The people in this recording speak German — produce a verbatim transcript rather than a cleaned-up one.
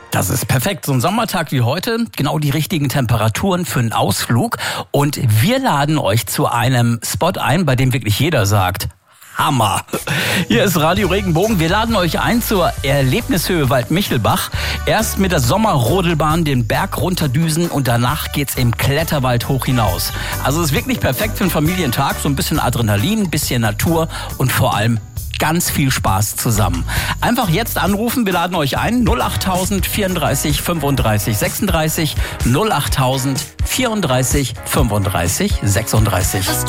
Das ist perfekt. So ein Sommertag wie heute, genau die richtigen Temperaturen für einen Ausflug. Und wir laden euch zu einem Spot ein, bei dem wirklich jeder sagt: Hammer! Hier ist Radio Regenbogen. Wir laden euch ein zur Erlebnishöhe Waldmichelbach. Erst mit der Sommerrodelbahn den Berg runterdüsen und danach geht's im Kletterwald hoch hinaus. Also es ist wirklich perfekt für einen Familientag. So ein bisschen Adrenalin, ein bisschen Natur und vor allem ganz viel Spaß zusammen. Einfach jetzt anrufen, wir laden euch ein. null achttausend vierunddreißig fünfunddreißig sechsunddreißig null achttausend vierunddreißig fünfunddreißig sechsunddreißig.